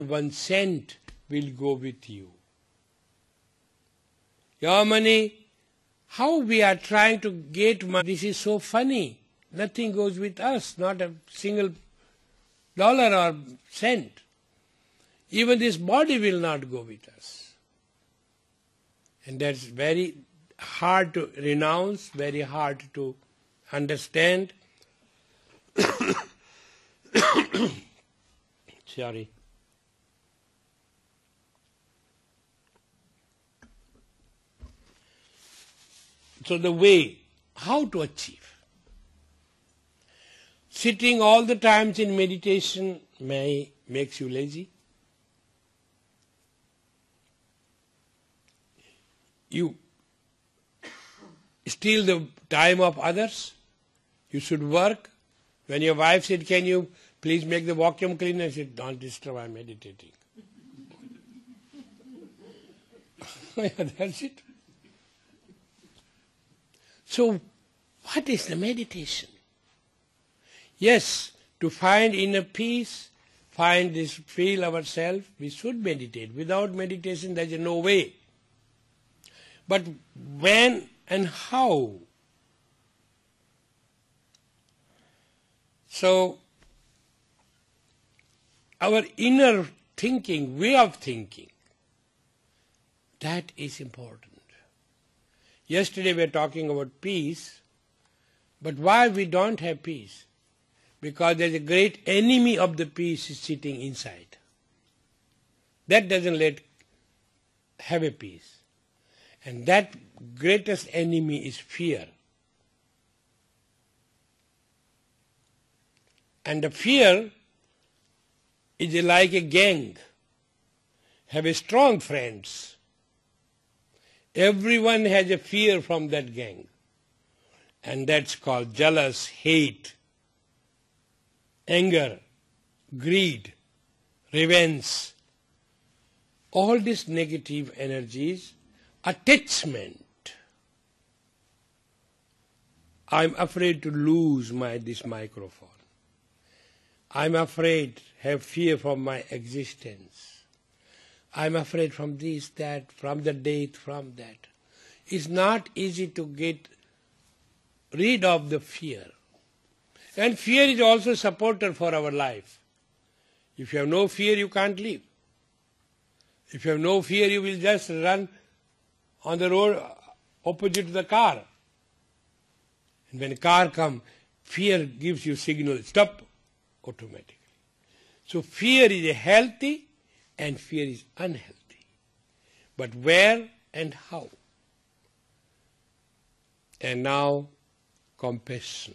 one cent will go with you. Your money, how we are trying to get money, this is so funny. Nothing goes with us, not a single dollar or cent. Even this body will not go with us. And that's very hard to renounce, very hard to understand. Sorry. So the way, how to achieve? Sitting all the times in meditation makes you lazy. You steal the time of others. You should work. When your wife said, can you please make the vacuum cleaner? I said, don't disturb, I'm meditating. Yeah, that's it. So, what is the meditation? Yes, to find inner peace, feel ourselves, we should meditate. Without meditation, there is no way. But when and how? So, our inner thinking, way of thinking, that is important. Yesterday we were talking about peace, but why we don't have peace? Because there's a great enemy of the peace is sitting inside. That doesn't have a peace. And that greatest enemy is fear. And the fear is like a gang. Have a strong friends. Everyone has a fear from that gang. And that's called jealous, hate, anger, greed, revenge. All these negative energies, attachment. I'm afraid to lose this microphone. I'm afraid, have fear from my existence. I'm afraid from this, that, from the death, from that. It's not easy to get rid of the fear. And fear is also a supporter for our life. If you have no fear, you can't live. If you have no fear, you will just run on the road opposite to the car. And when a car comes, fear gives you signal, stop, automatically. So fear is healthy and fear is unhealthy. But where and how? And now, compassion.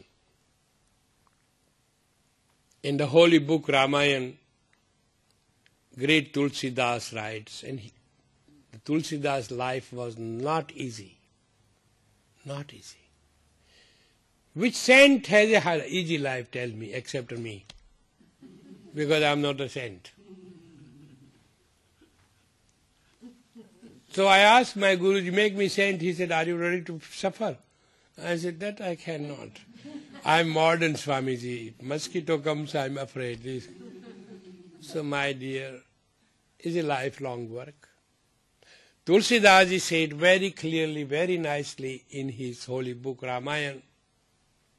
In the holy book Ramayana, great Tulsidas writes, and the Tulsidas' life was not easy. Not easy. Which saint has an easy life, tell me, except me? Because I am not a saint. So I asked my Guruji, make me saint. He said, are you ready to suffer? I said, that I cannot. I am modern Swamiji. Mosquito comes, I am afraid. So my dear, it's a lifelong work. Tulsidas said very clearly, very nicely in his holy book Ramayana,